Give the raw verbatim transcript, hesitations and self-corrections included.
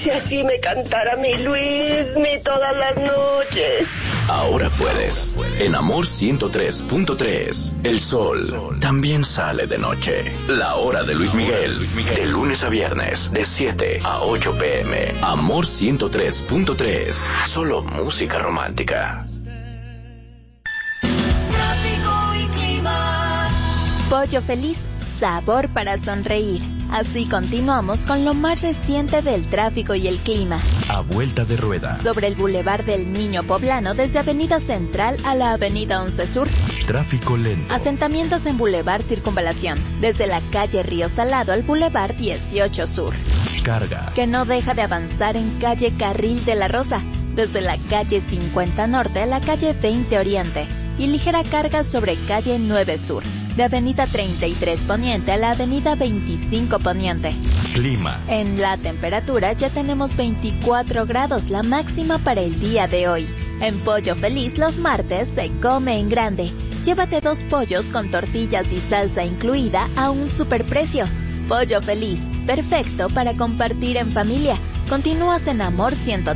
si así me cantara mi Luismi todas las noches. Ahora puedes. En Amor ciento tres punto tres, el sol también sale de noche. La hora de Luis Miguel, de lunes a viernes, de siete a ocho pm. Amor ciento tres punto tres, solo música romántica. Tráfico y clima. Pollo Feliz, sabor para sonreír. Así continuamos con lo más reciente del tráfico y el clima. A vuelta de rueda. Sobre el Boulevard del Niño Poblano, desde Avenida Central a la Avenida once Sur. Tráfico lento. Asentamientos en Boulevard Circunvalación, desde la calle Río Salado al Boulevard dieciocho Sur. Carga. Que no deja de avanzar en calle Carril de la Rosa, desde la calle cincuenta Norte a la calle veinte Oriente. Y ligera carga sobre calle nueve Sur, de Avenida treinta y tres Poniente a la Avenida veinticinco Poniente. Clima. En la temperatura ya tenemos veinticuatro grados, la máxima para el día de hoy. En Pollo Feliz los martes se come en grande. Llévate dos pollos con tortillas y salsa incluida a un superprecio. Pollo Feliz, perfecto para compartir en familia. Continúas en Amor ciento